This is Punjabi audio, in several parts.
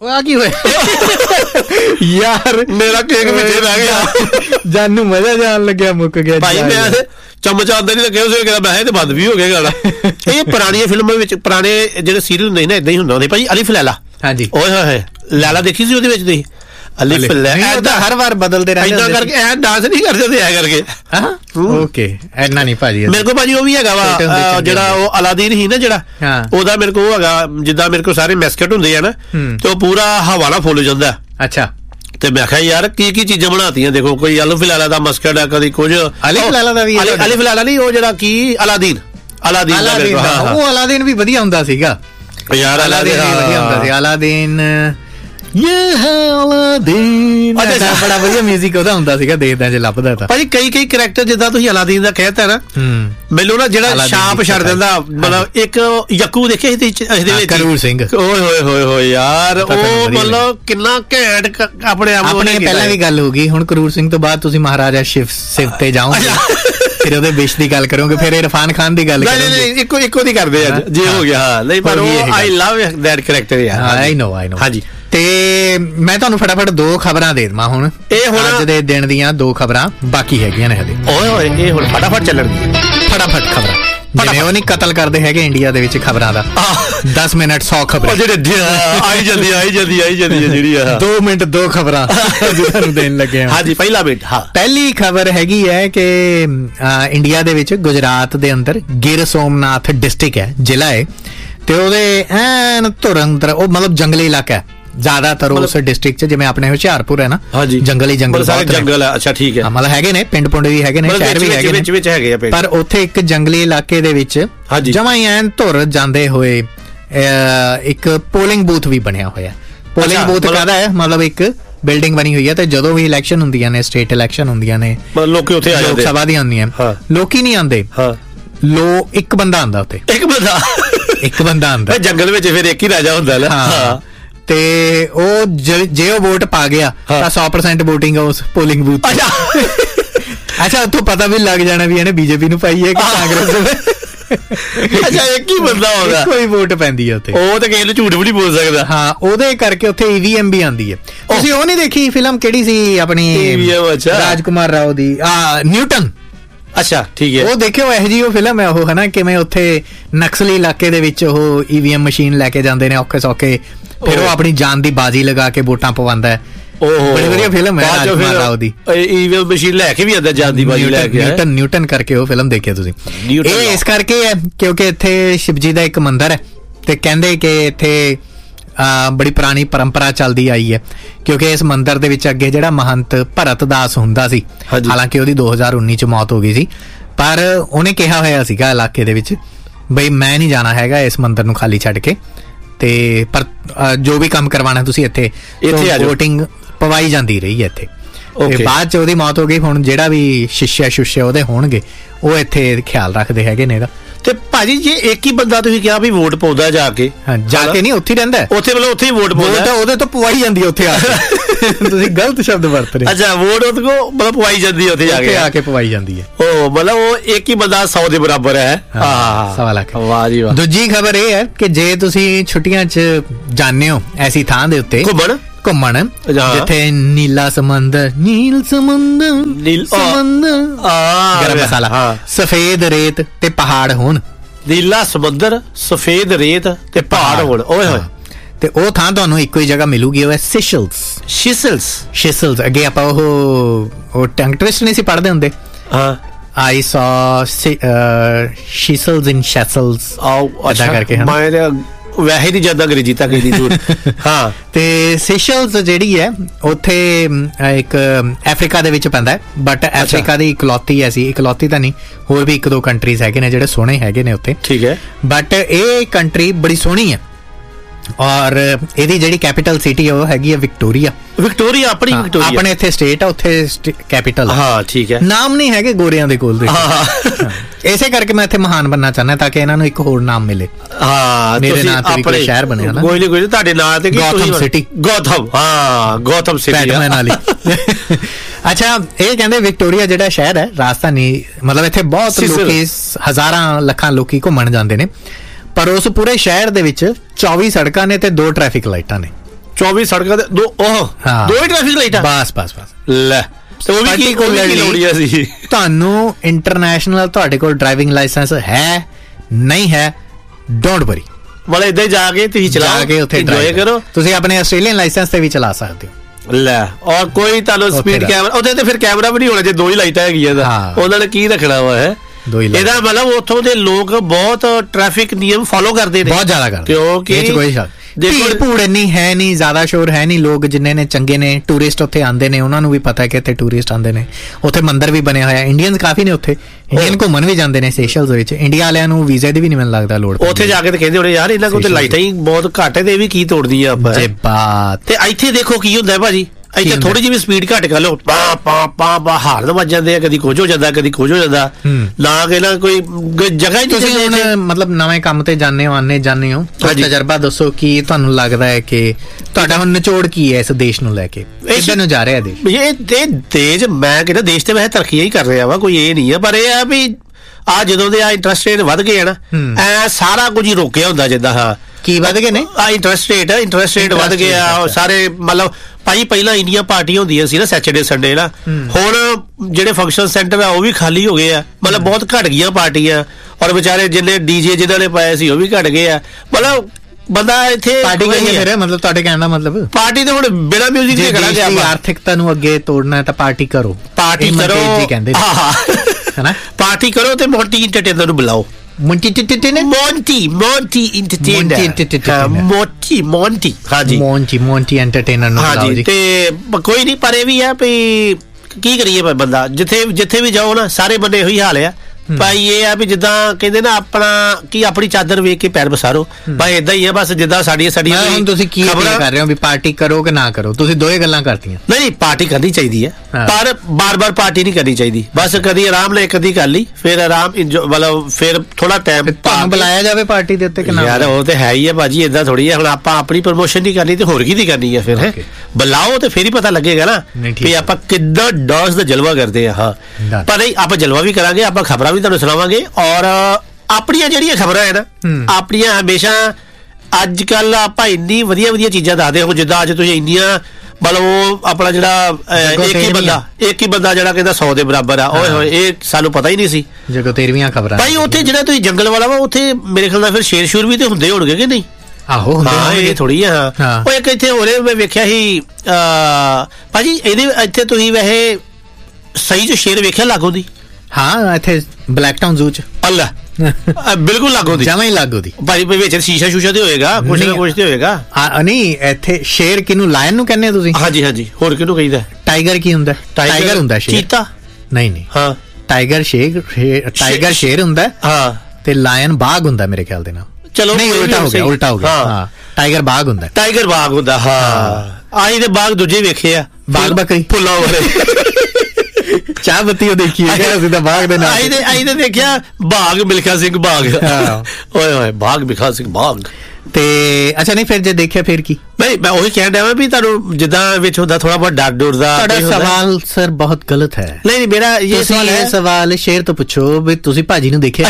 ਆ ਕੀ ਹੋਇਆ ਯਾਰ, ਮੇਰਾ ਕੇਕ ਪਿੱਛੇ ਰਹਿ ਗਿਆ, ਜਾਨੂੰ ਮਜ਼ਾ ਜਾਣ ਲੱਗਿਆ, ਮੁੱਕ ਗਿਆ ਭਾਈ। ਮੈਂ ਚਮਚ ਆਉਂਦਾ ਨਹੀਂ ਲੱਗਿਆ, ਉਸੇ ਕਹਿੰਦਾ ਮੈਂ ਤੇ ਬੰਦ ਵੀ ਹੋ ਗਿਆ ਗਾਣਾ। ਇਹ ਪੁਰਾਣੀਆਂ ਫਿਲਮਾਂ ਵਿੱਚ ਪੁਰਾਣੇ ਜਿਹੜੇ ਸੀਰੀਅਲ ਹੁੰਦੇ ਸੀ ਨਾ, ਏਦਾਂ ਹੀ ਹੁੰਦਾ ਹੁੰਦੇ ਭਾਈ। ਅਲਿਫ ਲੈਲਾ, ਹਾਂਜੀ, ਓਏ ਹੋਏ ਲੈਲਾ ਦੇਖੀ ਸੀ ਉਹਦੇ ਵਿੱਚ ਤੁਸੀਂ? ਅਲਿਫ ਲੈਲਾ ਹਰ ਵਾਰ ਬਦਲਦੇ ਰਹਿੰਦੇ, ਏਦਾਂ ਕਰਕੇ ਐ ਡਾਂਸ ਨਹੀਂ ਕਰਦੇ ਤੇ ਐ ਕਰਕੇ। ਓਕੇ, ਐਨਾ ਨਹੀਂ ਭਾਜੀ ਮੇਰੇ ਕੋਲ ਭਾਜੀ। ਉਹ ਵੀ ਹੈਗਾ ਵਾ ਜਿਹੜਾ ਉਹ ਅਲਾਦੀਨ ਸੀ ਨਾ ਜਿਹੜਾ, ਉਹਦਾ ਮੇਰੇ ਕੋਲ ਉਹ ਹੈਗਾ, ਜਿੱਦਾਂ ਮੇਰੇ ਕੋਲ ਸਾਰੇ ਮੈਸਕਟ ਹੁੰਦੇ ਆ ਨਾ, ਤੇ ਉਹ ਪੂਰਾ ਹਵਾ ਨਾਲ ਫੁੱਲ ਜਾਂਦਾ। ਅੱਛਾ, ਤੇ ਮੈਂ ਕਿਹਾ ਯਾਰ ਕੀ ਕੀ ਚੀਜ਼ਾਂ ਬਣਾਤੀਆਂ ਦੇਖੋ, ਕੋਈ ਅਲਿਫ ਲੈਲਾ ਦਾ ਮਸਕਟ ਹੈ, ਕਦੀ ਕੁਝ ਅਲਿਫ ਲੈਲਾ ਦਾ ਵੀ। ਅਲਿਫ ਲੈਲਾ ਨਹੀਂ, ਉਹ ਜਿਹੜਾ ਕੀ ਅਲਾਦੀਨ, ਅਲਾਦੀਨ ਉਹ ਅਲਾਦੀਨ ਵੀ ਵਧੀਆ ਹੁੰਦਾ ਸੀਗਾ ਯਾਰ, ਅਲਾਦੀਨ ਵੀ ਵਧੀਆ ਹੁੰਦਾ ਸੀ। ਅਲਾਦੀਨ ਬੜਾ ਵਧੀਆ ਮਿਊਜ਼ਿਕ ਉਹਦਾ ਹੁੰਦਾ ਸੀਗਾ, ਦੇਖਦਾ ਜੇ ਲੱਭਦਾ ਤਾਂ ਭਾਜੀ। ਕਈ ਕਰੈਕਟਰ ਜਿੱਦਾਂ ਤੁਸੀਂ ਅਲਾਦੀਨ ਦਾ ਕਹਿਤਾ ਨਾ, ਮੈਨੂੰ ਨਾ ਜਿਹੜਾ ਛਾਪ ਛੱਡ ਦਿੰਦਾ, ਮਤਲਬ ਇੱਕ ਯੱਕੂ ਦੇਖਿਆ ਇਹਦੇ ਵਿੱਚ, ਕਰੂਰ ਸਿੰਘ, ਓਏ ਹੋਏ ਹੋਏ ਹੋਏ ਯਾਰ, ਉਹ ਮਤਲਬ ਕਿੰਨਾ ਘੈਂਟ ਆਪਣੇ ਆਪ ਨੂੰ। ਆਪਣੇ ਪਹਿਲਾਂ ਵੀ ਗੱਲ ਹੋ ਗਈ, ਹੁਣ ਕਰੂਰ ਸਿੰਘ ਤੋਂ ਬਾਅਦ ਤੁਸੀਂ ਮਹਾਰਾਜਾ ਸ਼ਿਵ ਤੇ ਜਾਓਗੇ, ਫਿਰ ਉਹਦੇ ਵਿਸ਼ ਦੀ ਗੱਲ ਕਰੋਗੇ, ਫਿਰ ਇਰਫਾਨ ਖਾਨ ਦੀ ਗੱਲ ਕਰੋਗੇ। ਇੱਕੋ ਦੀ ਕਰਦੇ ਅੱਜ ਜੇ ਹੋ ਗਿਆ। ਹਾਂ ਨਹੀਂ, ਪਰ ਆਈ ਲਵ ਦੈਟ ਕਰੈਕਟਰ ਯਾਰ। ਆਈ ਨੋ ਹਾਂਜੀ। ਤੇ ਮੈਂ ਤੁਹਾਨੂੰ ਫਟਾਫਟ 2 ਖਬਰਾਂ ਦੇ ਦੇਵਾਂ ਹੁਣ, ਇਹ ਹੁਣ ਅੱਜ ਦੇ ਦਿਨ ਦੀਆਂ 2 ਖਬਰਾਂ ਬਾਕੀ ਹੈਗੀਆਂ ਨੇ ਹਲੇ। ਓਏ ਹੋਏ, ਇਹ ਹੁਣ ਫਟਾਫਟ ਚੱਲਣਗੀਆਂ, ਫਟਾਫਟ ਖਬਰਾਂ। ਜਿਵੇਂ ਉਹ ਨਹੀਂ ਕਤਲ ਕਰਦੇ ਹੈਗੇ ਇੰਡੀਆ ਦੇ ਵਿੱਚ ਖਬਰਾਂ ਦਾ, 10 ਮਿੰਟ 100 ਖਬਰਾਂ ਜਿਹੜੇ ਆਈ ਜਾਂਦੀ ਜਿਹੜੀ 2 ਮਿੰਟ 2 ਖਬਰਾਂ ਤੁਹਾਨੂੰ ਦੇਣ ਲੱਗੇ ਹਾਂ। ਹਾਂਜੀ, ਪਹਿਲਾ ਮਿੰਟ। ਹਾਂ, ਪਹਿਲੀ ਖਬਰ ਹੈਗੀ ਹੈ ਕਿ ਇੰਡੀਆ ਦੇ ਵਿੱਚ ਗੁਜਰਾਤ ਦੇ ਅੰਦਰ ਗਿਰ ਸੋਮਨਾਥ ਡਿਸਟ੍ਰਿਕਟ ਹੈ, ਜ਼ਿਲ੍ਹਾ ਹੈ, ਤੇ ਉਹਦੇ ਐਨ ਧੁਰ ਅੰਦਰ, ਉਹ ਮਤਲਬ ਜੰਗਲੀ ਇਲਾਕਾ ਹੈ ਜ਼ਿਆਦਾਤਰ ਉਸ ਡਿਸਟ੍ਰਿਕਟ ਚ, ਜਿਵੇਂ ਆਪਣੇ ਹੁਸ਼ਿਆਰਪੁਰ ਹੈ ਨਾ, ਜੰਗਲ ਹੈ। ਅੱਛਾ ਠੀਕ ਹੈ, ਮਤਲਬ ਹੈਗੇ ਨੇ ਪਿੰਡ ਪੁੰਡ ਵੀ ਹੈਗੇ ਨੇ, ਸ਼ਹਿਰ ਵੀ ਹੈਗੇ ਨੇ, ਪਰ ਉੱਥੇ ਇੱਕ ਜੰਗਲੀ ਇਲਾਕੇ ਦੇ ਵਿੱਚ ਜਮਾਂ ਹੀ ਐਨ ਧੁਰ ਜਾਂਦੇ ਹੋਏ ਇੱਕ ਪੋਲਿੰਗ ਬੂਥ ਵੀ ਬਣਿਆ ਹੋਇਆ। ਪੋਲਿੰਗ ਬੂਥ ਕਾਹਦਾ ਹੈ, ਮਤਲਬ ਇੱਕ ਬਿਲਡਿੰਗ ਬਣੀ ਹੋਈ ਹੈ, ਤੇ ਜਦੋਂ ਵੀ ਇਲੈਕਸ਼ਨ ਹੁੰਦੀਆਂ ਨੇ, ਸਟੇਟ ਇਲੈਕਸ਼ਨ ਹੁੰਦੀਆਂ ਨੇ, ਲੋਕ ਸਭਾ ਦੀਆਂ ਹੁੰਦੀਆਂ, ਲੋਕੀ ਨਹੀਂ ਆਉਂਦੇ, ਇੱਕ ਬੰਦਾ ਆਉਂਦਾ ਉੱਥੇ, ਇੱਕ ਬੰਦਾ ਆਉਂਦਾ ਜੰਗਲ ਵਿੱਚ, ਫਿਰ ਇੱਕ ਹੀ ਰਾਜਾ ਹੁੰਦਾ ਨਾ। ਤੇ ਉਹ ਜੇ ਉਹ ਵੋਟ ਪਾ ਗਿਆ ਤਾਂ 100% ਵੋਟਿੰਗ ਉਸ ਪੋਲਿੰਗ ਬੂਥ। ਅੱਛਾ, ਉੱਥੋਂ ਪਤਾ ਵੀ ਲੱਗ ਜਾਣਾ ਵੀ ਇਹਨੇ ਬੀਜੇਪੀ ਨੂੰ ਪਾਈ ਹੈ ਕਿ ਕਾਂਗਰਸ ਨੂੰ। ਅੱਛਾ, ਇੱਕ ਹੀ ਬੰਦਾ ਆਉਂਦਾ, ਕੋਈ ਵੋਟ ਪੈਂਦੀ ਹੈ ਉੱਥੇ, ਉਹ ਤਾਂ ਕਿਸੇ ਨੂੰ ਝੂਠ ਵੀ ਨਹੀਂ ਬੋਲ ਸਕਦਾ। ਹਾਂ, ਉਹਦੇ ਕਰਕੇ ਉੱਥੇ EVM ਵੀ ਆਉਂਦੀ ਹੈ। ਤੁਸੀਂ ਉਹ ਨਹੀਂ ਦੇਖੀ ਫਿਲਮ, ਕਿਹੜੀ ਸੀ ਆਪਣੀ ਰਾਜਕੁਮਾਰ ਰਾਓ ਦੀ, ਨਿਊਟਨ? ਅੱਛਾ ਠੀਕ ਹੈ, ਉਹ ਦੇਖਿਓ, ਇਹੋ ਜਿਹੀ ਉਹ ਫਿਲਮ ਹੈ ਉਹ, ਹਨਾ, ਕਿਵੇਂ ਉੱਥੇ ਨਕਸਲੀ ਇਲਾਕੇ ਦੇ ਵਿੱਚ ਉਹ EVM ਮਸ਼ੀਨ ਲੈ ਕੇ ਜਾਂਦੇ ਨੇ ਔਖੇ ਸੌਖੇ, ਫਿਰ ਉਹ ਆਪਣੀ ਜਾਨ ਦੀ ਬਾਜੀ ਲਗਾ ਕੇ ਵੋਟਾਂ ਪਵਾਉਂਦਾ ਹੈ। ਬੜੀ ਵਧੀਆ ਫਿਲਮ ਹੈ ਰਾਜਕੁਮਾਰ ਰਾਓ ਦੀ, EVM ਮਸ਼ੀਨ ਲੈ ਕੇ ਵੀ ਆਉਂਦਾ, ਜਾਨ ਦੀ ਬਾਜੀ ਲੈ ਕੇ। ਨਿਊਟਨ ਕਰਕੇ ਉਹ ਫਿਲਮ ਦੇਖਿਆ ਤੁਸੀਂ? ਇਹ ਇਸ ਕਰਕੇ ਹੈ ਕਿਉਂਕਿ ਇੱਥੇ ਸ਼ਿਵਜੀ ਦਾ ਇੱਕ ਮੰਦਿਰ ਹੈ, ਤੇ ਕਹਿੰਦੇ ਕਿ ਇੱਥੇ ਬੜੀ ਪੁਰਾਣੀ ਪਰੰਪਰਾ ਚੱਲਦੀ ਆਈ ਹੈ, ਕਿਉਂਕਿ ਇਸ ਮੰਦਿਰ ਦੇ ਵਿੱਚ ਅੱਗੇ ਜਿਹੜਾ ਮਹੰਤ ਭਰਤ ਦਾਸ ਹੁੰਦਾ ਸੀ, ਹਾਲਾਂਕਿ ਉਹਦੀ 2019 ਚ ਮੌਤ ਹੋ ਗਈ ਸੀ, ਪਰ ਉਹਨੇ ਕਿਹਾ ਹੋਇਆ ਸੀਗਾ ਇਲਾਕੇ ਦੇ ਵਿੱਚ ਬਈ ਮੈਂ ਨਹੀਂ ਜਾਣਾ ਹੈਗਾ ਇਸ ਮੰਦਿਰ ਨੂੰ ਖਾਲੀ ਛੱਡ ਕੇ, ਤੇ ਪਰ ਜੋ ਵੀ ਕੰਮ ਕਰਵਾਉਣਾ ਤੁਸੀਂ ਇੱਥੇ ਵੋਟਿੰਗ ਪਵਾਈ ਜਾਂਦੀ ਰਹੀ ਹੈ ਇੱਥੇ। ਤੇ ਬਾਅਦ ਚ ਉਹਦੀ ਮੌਤ ਹੋ ਗਈ। ਹੁਣ ਜਿਹੜਾ ਵੀ ਸ਼ਿਸ਼ਿਆ ਉਹਦੇ ਹੋਣਗੇ, ਉਹ ਇੱਥੇ ਖਿਆਲ ਰੱਖਦੇ ਹੈਗੇ ਨੇ ਇਹਦਾ। ਤੇ ਭਾਜੀ ਜੇ ਇੱਕ ਹੀ ਬੰਦਾ ਤੁਸੀਂ ਕਿਹਾ ਵੀ ਵੋਟ ਪਾਉਂਦਾ ਜਾ ਕੇ ਨਹੀਂ, ਉੱਥੇ ਰਹਿੰਦਾ, ਉੱਥੇ ਮਤਲਬ ਉੱਥੇ ਹੀ ਵੋਟ ਪਾਉਂਦਾ, ਉਹਦੇ ਤੋਂ ਪਵਾਈ ਜਾਂਦੀ ਹੈ ਉੱਥੇ ਆ ਕੇ। ਤੁਸੀਂ ਗਲਤ ਸ਼ਬਦ ਵਰਤ ਰਹੇ। ਅੱਛਾ, ਵੋਟ ਉਹਦੇ ਕੋਲ ਮਤਲਬ ਪਵਾਈ ਜਾਂਦੀ ਹੈ, ਉੱਥੇ ਆ ਕੇ ਪਵਾਈ ਜਾਂਦੀ ਹੈ। ਉਹ ਮਤਲਬ ਉਹ ਇੱਕ ਹੀ ਬੰਦਾ 100 ਦੇ ਬਰਾਬਰ ਹੈ। ਸਵਾ ਲੱਖ। ਵਾਹ ਜੀ ਵਾਹ। ਦੂਜੀ ਖਬਰ ਇਹ ਹੈ ਕਿ ਜੇ ਤੁਸੀਂ ਛੁੱਟੀਆਂ 'ਚ ਜਾਂਦੇ ਹੋ ਐਸੀ ਥਾਂ ਦੇ ਉੱਤੇ ਘੁੰਮਣ, ਜਿੱਥੇ ਨੀਲਾ ਸਮੁੰਦਰ, ਗਰਮ ਮਸਾਲਾ, ਸਫੇਦ ਰੇਤ ਤੇ ਪਹਾੜ ਹੋਣ, ਨੀਲਾ ਸਮੁੰਦਰ, ਸਫੇਦ ਰੇਤ ਤੇ ਪਹਾੜ ਹੋਣ, ਓਏ ਹੋਏ, ਤੇ ਉਹ ਥਾਂ ਤੁਹਾਨੂੰ ਇੱਕੋ ਹੀ ਜਗ੍ਹਾ ਮਿਲੂਗੀ, ਉਹ ਹੈ ਸਿਸ਼ਲਸ। ਅੱਗੇ ਆਪਾਂ ਉਹ ਟੰਗ ਟਵਿਸਟ ਨਹੀਂ ਸੀ ਪੜ੍ਹਦੇ ਹੁੰਦੇ? I saw Seychelles in Seychelles, ਅੱਛਾ ਕਰਕੇ ਵੈਸੇ ਨਹੀਂ ਜਾਂਦਾ ਅੰਗਰੇਜ਼ੀ ਤੱਕ ਇੰਨੀ ਦੂਰ। ਹਾਂ, ਤੇ ਸੇਸ਼ਲਸ ਜਿਹੜੀ ਹੈ ਉੱਥੇ ਇੱਕ ਅਫਰੀਕਾ ਦੇ ਵਿੱਚ ਪੈਂਦਾ ਹੈ, ਬਟ ਅਫਰੀਕਾ ਦੀ ਇਕਲੌਤੀ ਤਾਂ ਨਹੀਂ, ਹੋਰ ਵੀ 1-2 ਕੰਟਰੀਜ਼ ਹੈਗੇ ਨੇ ਜਿਹੜੇ ਸੋਹਣੇ ਹੈਗੇ ਨੇ ਉੱਥੇ, ਠੀਕ ਹੈ, ਬਟ ਇਹ ਕੰਟਰੀ ਬੜੀ ਸੋਹਣੀ ਹੈ, ਔਰ ਇਹਦੀ ਜਿਹੜੀ ਕੈਪੀਟਲ ਸਿਟੀ ਉਹ ਹੈਗੀ ਹੈ ਵਿਕਟੋਰੀਆ। ਆਪਣੇ ਇੱਥੇ ਸਟੇਟ ਆ, ਉੱਥੇ ਕੈਪੀਟਲ। ਹਾਂ ਠੀਕ ਹੈ, ਨਾਮ ਨਹੀਂ ਹੈਗੇ ਗੋਰਿਆਂ ਦੇ ਕੋਲ। ਇਸੇ ਕਰਕੇ ਮੈਂ ਇੱਥੇ ਮਹਾਨ ਬਣਨਾ ਚਾਹੁੰਦਾ ਤਾਂ ਕਿ ਇਹਨਾਂ ਨੂੰ ਇੱਕ ਹੋਰ ਨਾਮ ਮਿਲੇ। ਹਾਂ, ਮੇਰੇ ਨਾਂ ਤੇ ਕੋਈ ਸ਼ਹਿਰ ਬਣਿਆ ਨਾ। ਕੋਈ ਨਹੀਂ, ਤੁਹਾਡੇ ਨਾਂ ਤੇ ਗੌਥਮ ਸਿਟੀ। ਗੌਥਮ ਸਿਟੀ ਨਾਲ ਹੀ। ਅੱਛਾ, ਇਹ ਕਹਿੰਦੇ ਵਿਕਟੋਰੀਆ ਜਿਹੜਾ ਸ਼ਹਿਰ ਹੈ ਰਾਜਧਾਨੀ, ਮਤਲਬ ਇੱਥੇ ਬਹੁਤ ਲੋਕੀ, ਹਜ਼ਾਰਾਂ ਲੱਖਾਂ ਲੋਕੀ ਘੁੰਮਣ ਜਾਂਦੇ ਨੇ, ਪਰ ਉਸ ਪੂਰੇ ਸ਼ਹਿਰ ਦੇ ਵਿੱਚ 24 ਸੜਕਾਂ ਨੇ ਤੇ 2 ਟ੍ਰੈਫਿਕ ਲਾਈਟਾਂ ਨੇ। 24 ਸੜਕਾਂ ਤੇ ਦੋ ਹੀ ਟ੍ਰੈਫਿਕ ਲਾਈਟਾਂ ਬਸ ਲੈ ਤੇ ਉਹ ਵੀ ਕੀ ਲੋੜੀਆਂ ਸੀ। ਤੁਹਾਨੂੰ ਇੰਟਰਨੈਸ਼ਨਲ ਤੁਹਾਡੇ ਕੋਲ ਡਰਾਈਵਿੰਗ ਲਾਇਸੈਂਸ ਹੈ ਨਹੀਂ ਹੈ, ਡੋਂਟ ਵਰੀ, ਮਤਲਬ ਏਦਾਂ ਜਾ ਕੇ ਤੁਸੀਂ ਚਲਾ ਕੇ ਉੱਥੇ ਇੰਜੋਏ ਕਰੋ। ਤੁਸੀਂ ਆਪਣੇ ਆਸਟ੍ਰੇਲੀਅਨ ਲਾਇਸੈਂਸ ਤੇ ਵੀ ਚਲਾ ਸਕਦੇ ਹੋ ਲੈ, ਔਰ ਕੋਈ ਤੁਹਾਨੂੰ ਸਪੀਡ ਕੈਮਰਾ ਉੱਥੇ ਤੇ ਫਿਰ ਕੈਮਰਾ ਵੀ ਨਹੀਂ ਹੋਣਾ ਜੇ ਦੋ ਹੀ ਲਾਈਟਾਂ ਹੈਗੀਆਂ ਉਹਨਾਂ ਨੇ ਕੀ ਰੱਖਣਾ ਵਾ ਹੈ। ਇਹਦਾ ਮਤਲਬ ਉੱਥੋਂ ਦੇ ਲੋਕ ਬਹੁਤ ਟ੍ਰੈਫਿਕ ਨਿਯਮ ਫੋਲੋ ਕਰਦੇ ਨੇ, ਬਹੁਤ ਜ਼ਿਆਦਾ ਕਰਦੇ, ਕਿਉਂਕਿ ਕੋਈ ਸ਼ੱਕ ਭੀੜ ਭੂੜ ਇੰਨੀ ਹੈ ਨਹੀਂ, ਜ਼ਿਆਦਾ ਸ਼ੋਰ ਹੈ ਨਹੀਂ, ਲੋਕ ਜਿੰਨੇ ਨੇ ਚੰਗੇ ਨੇ, ਟੂਰਿਸਟ ਉੱਥੇ ਆਉਂਦੇ ਨੇ, ਉਹਨਾਂ ਨੂੰ ਵੀ ਪਤਾ ਕਿ ਇੱਥੇ ਟੂਰਿਸਟ ਆਉਂਦੇ ਨੇ, ਉੱਥੇ ਮੰਦਿਰ ਵੀ ਬਣਿਆ ਹੋਇਆ, ਇੰਡੀਅਨਸ ਕਾਫੀ ਨੇ ਉੱਥੇ, ਇੰਡੀਅਨ ਘੁੰਮਣ ਵੀ ਜਾਂਦੇ ਨੇ ਸੇਸ਼ਲਸ ਵਿੱਚ, ਇੰਡੀਆ ਵਾਲਿਆਂ ਨੂੰ ਵੀਜ਼ੇ ਦੀ ਵੀ ਨਹੀਂ ਮੈਨੂੰ ਲੱਗਦਾ ਲੋੜ, ਉੱਥੇ ਜਾ ਕੇ ਤੇ ਕਹਿੰਦੇ ਹੋਣੇ ਯਾਰ ਇਹਨਾਂ ਕੋਲ ਤੇ ਲਾਈਟਾਂ ਹੀ ਬਹੁਤ ਘੱਟ ਹੈ ਤੇ ਇਹ ਵੀ ਕੀ ਤੋੜਦੀ ਆ ਆਪਾਂ ਜੇ ਬਾਤ। ਤੇ ਇੱਥੇ ਦੇਖੋ ਕੀ ਹੁੰਦਾ ਭਾਜੀ, ਇੱਥੇ ਥੋੜੀ ਜਿਹੀ ਵੀ ਸਪੀਡ ਘੱਟ ਕਰ ਲਓ ਪਾ ਹਾਰਨ ਵੱਜ ਜਾਂਦੇ ਆ, ਕਦੀ ਕੁਝ ਹੋ ਜਾਂਦਾ ਕਦੀ ਕੁਝ ਹੋ ਜਾਂਦਾ, ਨਾ ਕਿ ਨਾ ਕੋਈ ਜਗ੍ਹਾ ਹੀ। ਤੁਸੀਂ ਹੁਣ ਮਤਲਬ ਨਵੇਂ ਕੰਮ ਤੇ ਜਾਂਦੇ ਹੋ, ਆਨੇ ਜਾਂਦੇ ਹੋ, ਤਜਰਬਾ ਦੱਸੋ ਕੀ ਤੁਹਾਨੂੰ ਲੱਗਦਾ ਹੈ ਕਿ ਤੁਹਾਡਾ ਹੁਣ ਨਿਚੋੜ ਕੀ ਹੈ ਇਸ ਦੇਸ਼ ਨੂੰ ਲੈ ਕੇ, ਕਿੱਧਰ ਨੂੰ ਜਾ ਰਿਹਾ ਦੇਸ਼? ਇਹ ਦੇਸ਼ ਮੈਂ ਕਹਿੰਦਾ ਦੇਸ਼ ਤੇ ਵੈਸੇ ਤਰੱਕੀਆਂ ਹੀ ਕਰ ਰਿਹਾ ਵਾ, ਕੋਈ ਇਹ ਨਹੀਂ ਆ, ਪਰ ਇਹ ਆ ਵੀ ਆ ਜਦੋਂ ਦੇ ਆ ਇੰਟਰਸਟ ਰੇਟ ਵੱਧ ਗਏ ਆ ਨਾ, ਐ ਸਾਰਾ ਕੁਝ ਹੀ ਰੋਕਿਆ ਹੁੰਦਾ ਜਿੱਦਾਂ। ਕੀ ਵੱਧ ਗਏ ਨੇ? ਆ ਇੰਟਰਸਟ ਰੇਟ ਵੱਧ ਗਿਆ ਸਾਰੇ, ਮਤਲਬ ਭਾਈ ਪਹਿਲਾਂ ਇੰਨੀਆਂ ਪਾਰਟੀਆਂ ਹੁੰਦੀਆਂ ਸੀ ਨਾ ਸੈਚਰਡੇ ਸੰਡੇ ਨਾ, ਹੁਣ ਜਿਹੜੇ ਫੰਕਸ਼ਨ ਸੈਂਟਰ ਆ ਉਹ ਵੀ ਖਾਲੀ ਹੋ ਗਏ ਆ, ਮਤਲਬ ਬਹੁਤ ਘਟ ਗਈਆਂ ਪਾਰਟੀਆਂ, ਔਰ ਵਿਚਾਰੇ ਜਿੰਨੇ ਡੀਜੇ ਜਿਨ੍ਹਾਂ ਨੇ ਪਾਏ ਸੀ ਉਹ ਵੀ ਘਟ ਗਏ ਆ, ਮਤਲਬ ਬੰਦਾ ਇੱਥੇ ਪਾਰਟੀ ਕਰੀਏ ਫਿਰ, ਮਤਲਬ ਤੁਹਾਡੇ ਕਹਿਣ ਦਾ ਮਤਲਬ ਪਾਰਟੀ ਤੇ ਹੁਣ ਬਿਨਾਂ ਮਿਊਜ਼ਿਕ ਦੇ ਕਰਾਂਗੇ ਆਪਾਂ। ਆਰਥਿਕਤਾ ਨੂੰ ਅੱਗੇ ਤੋੜਨਾ ਹੈ ਤਾਂ ਪਾਰਟੀ ਕਰੋ, ਪਾਰਟੀ ਕਰੋ ਕਹਿੰਦੇ ਹੈਨਾ, ਪਾਰਟੀ ਕਰੋ ਤੇ ਮੋਂਟੀ ਐਂਟਰਟੇਨਰ ਨੂੰ ਬੁਲਾਓ। ਮੋਂਟੀ ਐਂਟਰਟੇਨਰ ਨੂੰ ਹਾਂਜੀ। ਤੇ ਕੋਈ ਨਹੀਂ, ਪਰ ਇਹ ਵੀ ਆ ਵੀ ਕੀ ਕਰੀਏ ਬੰਦਾ ਜਿੱਥੇ ਵੀ ਜਾਓ ਨਾ ਸਾਰੇ ਬੰਦੇ ਇਹੋ ਹੀ ਹਾਲ ਆ ਭਾਈ। ਇਹ ਆ ਵੀ ਜਿੱਦਾਂ ਕਹਿੰਦੇ ਨਾ ਆਪਣੀ ਚਾਦਰ ਵੇਖ ਕੇ ਪੈਰ ਪਸਾਰੋ, ਭਾਈ ਏਦਾਂ ਹੀ ਆ ਬਸ। ਜਿੱਦਾਂ ਸਾਡੀਆਂ ਹੁਣ ਤੁਸੀਂ ਕੀ ਕਰ ਰਹੇ ਹੋ ਵੀ ਪਾਰਟੀ ਕਰੋ ਕਿ ਨਾ ਕਰੋ? ਤੁਸੀਂ ਦੋਏ ਗੱਲਾਂ ਕਰਤੀਆਂ। ਨਹੀਂ ਪਾਰਟੀ ਕਰਨੀ ਚਾਹੀਦੀ ਹੈ, ਪਰ ਬਾਰ-ਬਾਰ ਪਾਰਟੀ ਨਹੀਂ ਕਰਨੀ ਚਾਹੀਦੀ, ਬਸ ਕਦੀ ਆਰਾਮ ਨਾਲ ਇੱਕ ਅੱਧੀ ਕਰ ਲਈ, ਫਿਰ ਆਰਾਮ ਮਤਲਬ ਫਿਰ ਥੋੜਾ ਟਾਈਮ ਤੁਹਾਨੂੰ ਬੁਲਾਇਆ ਜਾਵੇ ਪਾਰਟੀ ਦੇ ਉੱਤੇ ਕਿ ਨਾ? ਯਾਰ ਉਹ ਤੇ ਹੈ ਹੀ ਹੈ ਭਾਜੀ, ਏਦਾਂ ਥੋੜੀ ਹੈ। ਹੁਣ ਆਪਾਂ ਆਪਣੀ ਪ੍ਰਮੋਸ਼ਨ ਨਹੀਂ ਕਰਨੀ ਤੇ ਹੋਰ ਕੀ ਦੀ ਕਰਨੀ ਹੈ ਫਿਰ? ਹੈ ਬੁਲਾਓ ਤੇ ਫਿਰ ਹੀ ਪਤਾ ਲੱਗੇਗਾ ਨਾ ਵੀ ਆਪਾਂ ਕਿੱਦਾਂ ਡਾਂਸ ਦਾ ਜਲਵਾ ਕਰਦੇ ਆ। ਹਾਂ ਪਰ ਨਹੀਂ, ਆਪਾਂ ਜਲਵਾ ਵੀ ਕਰਾਂਗੇ, ਆਪਾਂ ਖਬਰਾਂ ਵੀ ਤੁਹਾਨੂੰ ਸੁਣਾਵਾਂਗੇ, ਔਰ ਆਪਣੀਆਂ ਜਿਹੜੀਆਂ ਖਬਰਾਂ ਹੈ ਨਾ ਆਪਣੀਆਂ ਹਮੇਸ਼ਾ ਅੱਜ ਕੱਲ ਆਪਾਂ ਇੰਨੀ ਵਧੀਆ ਚੀਜ਼ਾਂ ਦੱਸਦੇ ਹੋ, ਜਿੱਦਾਂ ਅੱਜ ਤੁਸੀਂ ਇੰਡੀਆ ਮਤਲਬ ਉਹ ਆਪਣਾ ਜਿਹੜਾ ਇੱਕ ਹੀ ਬੰਦਾ ਜਿਹੜਾ ਕਹਿੰਦਾ 100 ਦੇ ਬਰਾਬਰ ਆ, ਓਏ ਹੋਏ ਇਹ ਸਾਨੂੰ ਪਤਾ ਹੀ ਨਹੀਂ ਸੀ। ਜਦੋਂ 13ਵੀਆਂ ਖਬਰਾਂ ਭਾਈ ਉੱਥੇ ਜਿਹੜਾ ਤੁਸੀਂ ਜੰਗਲ ਵਾਲਾ ਵਾ ਉੱਥੇ ਮੇਰੇ ਖਿਆਲ ਨਾਲ ਫਿਰ ਸ਼ੇਰ ਸ਼ੂਰ ਵੀ ਤੇ ਹੁੰਦੇ ਹੋਣਗੇ ਕਿ ਨਹੀਂ? ਆਹੋ ਇਹ ਥੋੜੀ ਆ। ਉਹ ਇੱਕ ਇੱਥੇ ਹੋ ਰਿਹਾ ਮੈਂ ਵੇਖਿਆ ਸੀ ਭਾਜੀ, ਇਹਦੇ ਇੱਥੇ ਤੁਸੀਂ ਵੈਸੇ ਸਹੀ ਚ ਸ਼ੇਰ ਵੇਖਿਆ ਲਾਗੋ ਦੀ? ਹਾਂ ਇੱਥੇ ਬਲੈਕ ਟਾਊਨ ਜ਼ੂ ਚ ਅੱਲਾ ਬਿਲਕੁਲ ਲਾਗੋ ਦੀ, ਜਮਾਂ ਹੀ ਲਾਗੋ ਦੀ ਭਾਈ। ਵਿੱਚ ਸ਼ੀਸ਼ਾ ਸ਼ੂਸ਼ਾ ਤੇ ਹੋਏਗਾ, ਕੁਛ ਨਾ ਕੁਛ ਤੇ ਹੋਏਗਾ। ਨਹੀਂ ਇੱਥੇ ਸ਼ੇਰ ਕਿਹਨੂੰ, ਲਾਇਨ ਨੂੰ ਕਹਿੰਦੇ ਹੋ ਤੁਸੀਂ? ਹਾਂਜੀ ਹੋਰ ਕਿਹਨੂੰ ਕਹੀਦਾ? ਟਾਈਗਰ ਕੀ ਹੁੰਦਾ? ਟਾਈਗਰ ਹੁੰਦਾ ਸ਼ੇਰ। ਚੀਤਾ ਨਹੀਂ ਹਾਂ ਟਾਈਗਰ ਸ਼ੇਰ ਹੁੰਦਾ ਹਾਂ, ਤੇ ਲਾਇਨ ਬਾਘ ਹੁੰਦਾ ਮੇਰੇ ਖਿਆਲ ਦੇ ਨਾਲ। ਚਲੋ ਨਹੀਂ ਉਲਟਾ ਹੋ ਗਿਆ ਹਾਂ, ਟਾਈਗਰ ਬਾਘ ਹੁੰਦਾ ਹਾਂ। ਆਹੀ ਤੇ ਬਾਘ ਦੂਜੇ ਵੇਖੇ ਆ, ਬਾਘ ਬੱਕਰੀ ਫੁੱਲਾਂ ਵਾਲੇ ਚਾਹ ਬੱਤੀ ਉਹ ਦੇਖੀ ਅਸੀਂ ਤਾਂ ਬਾਗ ਦੇ ਨਾਲ ਆਈ ਤੇ ਦੇਖਿਆ ਬਾਗ ਮਿਲਖਾ ਸਿੰਘ ਬਾਗ। ਓਏ ਹੋਏ ਬਾਗ ਮਿਲਖਾ ਸਿੰਘ ਬਾਗ। ਤੇ ਅੱਛਾ ਨਹੀਂ ਫਿਰ ਜੇ ਦੇਖਿਆ ਫਿਰ ਕੀ? ਨਹੀਂ ਮੈਂ ਉਹੀ ਕਹਿਣ ਡਿਆ ਵੀ ਤੁਹਾਨੂੰ ਜਿੱਦਾਂ ਵਿੱਚ ਹੁੰਦਾ ਥੋੜਾ ਬਹੁਤ ਡਰ ਡੁਰ ਦਾ। ਤੁਹਾਡਾ ਸਵਾਲ ਸਰ ਬਹੁਤ ਗਲਤ ਹੈ। ਨਹੀਂ ਮੇਰਾ ਇਹ ਸਵਾਲ ਸ਼ੇਰ ਤੋਂ ਪੁੱਛੋ ਵੀ ਤੁਸੀਂ ਭਾਜੀ ਨੂੰ ਦੇਖਿਆ?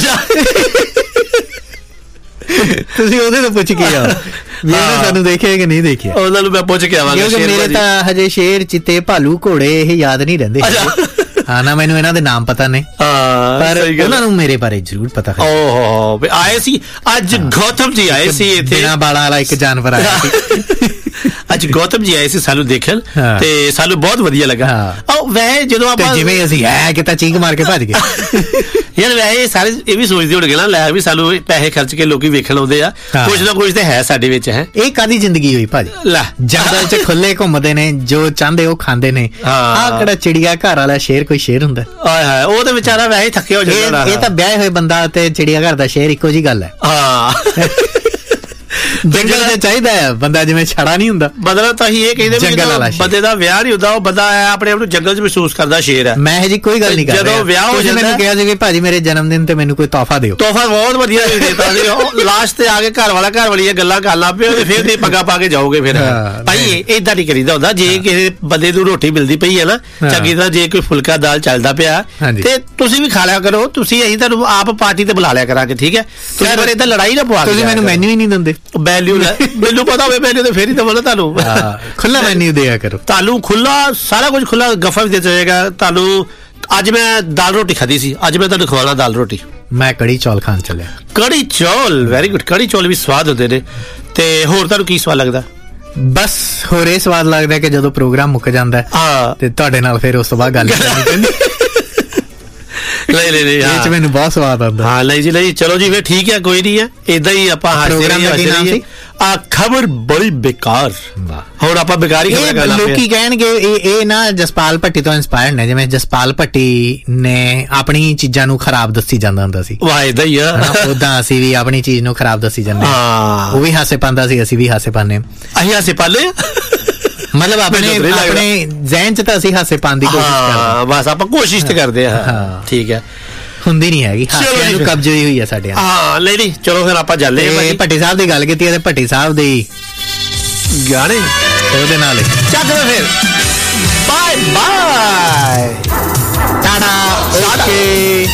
ਤੁਸੀਂ ਉਹਦੇ ਤੋਂ ਪੁੱਛ ਕੇ ਆਓ ਸਾਨੂੰ ਦੇਖਿਆ ਕਿ ਨਹੀਂ ਦੇਖਿਆ, ਉਹਨਾਂ ਨੂੰ ਮੈਂ ਪੁੱਛ ਕੇ ਆਵਾਂਗਾ। ਕਿਉਂਕਿ ਮੇਰੇ ਤਾਂ ਹਜੇ ਸ਼ੇਰ ਚਿੱਤੇ ਭਾਲੂ ਘੋੜੇ ਇਹ ਯਾਦ ਨਹੀਂ ਰਹਿੰਦੇ। ਹਾਂ ਨਾ ਮੈਨੂੰ ਇਹਨਾਂ ਦੇ ਨਾਮ ਪਤਾ ਨੇ, ਪਰ ਉਹਨਾਂ ਨੂੰ ਮੇਰੇ ਬਾਰੇ ਜ਼ਰੂਰ ਪਤਾ ਹੈ। ਓਹੋ ਆਏ ਸੀ ਅੱਜ ਗੌਤਮ ਜੀ ਆਏ ਸੀ ਇੱਥੇ, ਬਿਨਾਂ ਬਾਲਾਂ ਵਾਲਾ ਇੱਕ ਜਾਨਵਰ ਆਇਆ ਸੀ। ਅੱਜ ਗੌਤਮ ਜੀ ਆਏ ਸੀ ਸਾਨੂੰ ਦੇਖਣ ਤੇ ਸਾਨੂੰ ਬਹੁਤ ਵਧੀਆ ਲੱਗਾ। ਵੈਸੇ ਜਦੋਂ ਆਪਾਂ ਜਿਵੇਂ ਅਸੀਂ ਹੈ ਕਿਤਾ ਚੀਕ ਮਾਰ ਕੇ ਭੱਜ ਗਏ ਯਾਰ, ਵੈਸੇ ਸਾਰੇ ਇਹ ਵੀ ਸੋਚਦੇ ਹੋਣਗੇ ਨਾ ਲੈ ਵੀ ਸਾਨੂੰ ਪੈਸੇ ਖਰਚ ਕੇ ਲੋਕੀ ਵੇਖਣ ਆਉਂਦੇ ਆ, ਕੁਝ ਨਾ ਕੁਝ ਤੇ ਹੈ ਸਾਡੇ ਵਿੱਚ। ਹੈ ਇਹ ਕਾਦੀ ਜ਼ਿੰਦਗੀ ਹੋਈ ਭਾਜੀ? ਲੈ ਜੰਗਲ ਚ ਖੁੱਲੇ ਘੁੰਮਦੇ ਨੇ, ਜੋ ਚਾਹੁੰਦੇ ਉਹ ਖਾਂਦੇ ਨੇ। ਆਹ ਕਿਹੜਾ ਚਿੜੀਆ ਘਰ ਵਾਲਾ ਸ਼ੇਰ ਕੋਈ ਸ਼ੇਰ ਹੁੰਦਾ? ਆਏ ਹਾਏ ਉਹ ਤਾਂ ਵਿਚਾਰਾ ਵੈਸੇ ਥੱਕਿਆ ਹੋ ਜਾਂਦਾ। ਇਹ ਤਾਂ ਵਿਆਹੇ ਹੋਏ ਬੰਦਾ ਤੇ ਚਿੜੀਆ ਘਰ ਦਾ ਸ਼ੇਰ ਇੱਕੋ ਜੀ ਗੱਲ ਹੈ। ਹਾਂ ਜੰਗਲ ਤੇ ਚਾਹੀਦਾ ਹੈ ਬੰਦਾ, ਜਿਵੇਂ ਛੜਾ ਨਹੀਂ ਹੁੰਦਾ। ਮਤਲਬ ਤਾਂ ਇਹ ਕਹਿੰਦੇ ਬੰਦੇ ਦਾ ਵਿਆਹ ਨਹੀਂ ਹੁੰਦਾ, ਉਹ ਬੰਦਾ ਆਪਣੇ ਆਪ ਨੂੰ ਜੰਗਲ 'ਚ ਮਹਿਸੂਸ ਕਰਦਾ ਸ਼ੇਰ ਹੈ। ਮੈਂ ਜੀ ਕੋਈ ਗੱਲ ਨਹੀਂ ਕਰ ਰਿਹਾ। ਜਦੋਂ ਵਿਆਹ ਹੋ ਜਾਂਦਾ ਮੈਨੂੰ ਕਿਹਾ ਸੀ ਕਿ ਭਾਜੀ ਮੇਰੇ ਜਨਮ ਦਿਨ ਤੇ ਮੈਨੂੰ ਕੋਈ ਤੋਹਫਾ ਦਿਓ। ਤੋਹਫਾ ਬਹੁਤ ਵਧੀਆ ਦੇਤਾ ਸੀ। ਲਾਸਟ ਤੇ ਆ ਕੇ ਘਰ ਵਾਲੀਆਂ ਗੱਲਾਂ ਕਰ ਲਾ ਪਿਓ ਤੇ ਫਿਰ ਤੇ ਪੱਗਾ ਪਾ ਕੇ ਜਾਓਗੇ ਫਿਰ। ਭਾਈ ਏਦਾਂ ਨਹੀਂ ਕਰੀਦਾ ਹੁੰਦਾ। ਜੇ ਕਿਸੇ ਬੰਦੇ ਨੂੰ ਰੋਟੀ ਮਿਲਦੀ ਪਈ ਹੈ ਨਾ ਚੰਗੀ ਤਰ੍ਹਾਂ, ਜੇ ਕੋਈ ਫੁਲਕਾ ਦਾਲ ਚੱਲਦਾ ਪਿਆ ਤੇ ਤੁਸੀਂ ਵੀ ਖਾ ਲਿਆ ਕਰੋ। ਤੁਸੀਂ ਅਸੀਂ ਤੁਹਾਨੂੰ ਆਪ ਪਾਰਟੀ ਤੇ ਬੁਲਾ ਲਿਆ ਕਰਾਂਗੇ, ਠੀਕ ਹੈ? ਤੁਸੀਂ ਪਰ ਏਦਾਂ ਲੜਾਈ ਨਾ ਪਵਾ। ਤੁਸੀਂ ਮੈਨੂੰ ਮੈਨੂ ਹੀ ਨਹੀਂ ਦਿੰਦੇ। ਮੈਨੂ ਮੈਨੂੰ ਪਤਾ ਹੋਵੇ ਮੈਨੂ ਤੇ ਫੇਰ ਹੀ ਦਵਾਂ ਤੁਹਾਨੂੰ ਖੁੱਲਾ ਮੈਨੂ ਦਿਆ ਕਰੋ ਤੁਹਾਨੂੰ ਖੁੱਲਾ ਸਾਰਾ ਕੁਝ ਖੁੱਲਾ ਗੱਫਾ ਵੀ ਦੇ ਜਾਏਗਾ ਤੁਹਾਨੂੰ ਅੱਜ ਮੈਂ ਦਾਲ ਰੋਟੀ ਖਾਧੀ ਸੀ ਅੱਜ ਮੈਂ ਤੁਹਾਨੂੰ ਖਵਾਉਣਾ ਦਾਲ ਰੋਟੀ ਮੈਂ ਕੜੀ ਚੌਲ ਖਾਣ ਚੱਲਿਆ ਕੜੀ ਚੌਲ ਵੈਰੀ ਗੁੱਡ ਕੜੀ ਚੌਲ ਵੀ ਸਵਾਦ ਹੁੰਦੇ ਨੇ ਤੇ ਹੋਰ ਤੁਹਾਨੂੰ ਕੀ ਸਵਾਦ ਲੱਗਦਾ ਬਸ ਹੋਰ ਇਹ ਸਵਾਦ ਲੱਗਦਾ ਕਿ ਜਦੋਂ ਪ੍ਰੋਗਰਾਮ ਮੁੱਕ ਜਾਂਦਾ ਤੇ ਤੁਹਾਡੇ ਨਾਲ ਫਿਰ ਉਸ ਤੋਂ ਬਾਅਦ ਗੱਲ ਕਰਨੀ ਪੈਂਦੀ ਨਹੀਂ ਇਹ ਚ ਮੈਨੂੰ ਬਹੁਤ ਸਵਾਦ ਆਉਂਦਾ ਹਾਂ ਨਹੀਂ ਜੀ ਨਹੀਂ ਚਲੋ ਜੀ ਫਿਰ ਠੀਕ ਹੈ ਕੋਈ ਨਹੀਂ ਹੈ ਏਦਾਂ ਹੀ ਆਪਾਂ ਹਾਸੇ ਆ ਖਬਰ ਬੜੀ ਬੇਕਾਰ ਹੁਣ ਆਪਾਂ ਬੇਕਾਰ ਹੀ ਖਬਰ ਕਰਨਾ ਲੋਕੀ ਕਹਿਣਗੇ ਇਹ ਨਾ ਜਸਪਾਲ ਭੱਟੀ ਤੋਂ ਇਨਸਪਾਇਰਡ ਨੇ ਜਿਵੇਂ ਜਸਪਾਲ ਭੱਟੀ ਨੇ ਆਪਣੀ ਚੀਜ਼ਾਂ ਨੂੰ ਖਰਾਬ ਦੱਸੀ ਜਾਂਦਾ ਹੁੰਦਾ ਸੀ ਵਾਹ ਏਦਾਂ ਹੀ ਆ ਉਦਾਂ ਅਸੀਂ ਵੀ ਆਪਣੀ ਚੀਜ਼ ਨੂੰ ਖਰਾਬ ਦੱਸੀ ਜਾਂਦੇ ਉਹ ਵੀ ਹਾਸੇ ਪਾਉਂਦਾ ਸੀ ਅਸੀਂ ਵੀ ਹਾਸੇ ਪਾਉਂਦੇ ਅਸੀਂ ਹਾਸੇ ਪਾਲੇ ਮਤਲਬ ਆਪਣੇ ਜ਼ਹਿਨ ਚ ਤਾਂ ਅਸੀਂ ਹਾਸੇ ਪਾਉਣ ਦੀ ਕੋਸ਼ਿਸ਼ ਕਰਦੇ ਬਸ ਆਪਾਂ ਕੋਸ਼ਿਸ਼ ਤੇ ਕਰਦੇ ਹਾਂ ਠੀਕ ਹੈ ਹੁੰਦੀ ਨਹੀਂ ਹੈਗੀ ਹਾਸਿਆਂ ਨੂੰ ਕਬਜ਼ ਹੋਈ ਹੈ ਸਾਡੇ ਹਾਂ ਨਹੀਂ ਚਲੋ ਫਿਰ ਆਪਾਂ ਚੱਲੇ ਭੱਟੀ ਸਾਹਿਬ ਦੀ ਗੱਲ ਕੀਤੀ ਤੇ ਭੱਟੀ ਸਾਹਿਬ ਦੇ ਗਾਣੇ ਉਹਦੇ ਨਾਲ ਚੱਕ ਫਿਰ ਬਾਏ ਬਾਏ